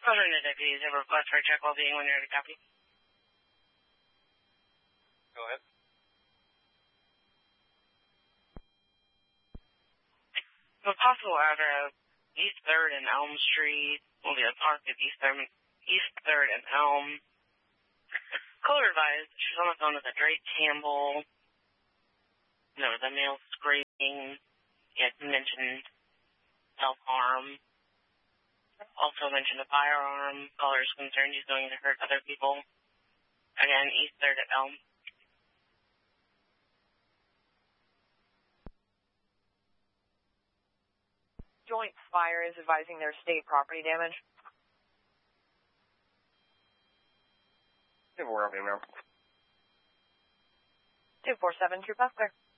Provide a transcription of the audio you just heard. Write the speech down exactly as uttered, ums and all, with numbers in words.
Alternate deputies have a request for a check while being when you're ready to copy. Go ahead. The possible address, East third and Elm Street, will be a park at East third, East third and Elm. Color advised, she's on the phone with a Drake Campbell. There was a male screaming. He had mentioned self-harm. Also mentioned a firearm. Caller is concerned he's going to hurt other people. Again, East third at Elm. Joint Fire is advising their state property damage. Give a word, email. two four seven, True Pass clear.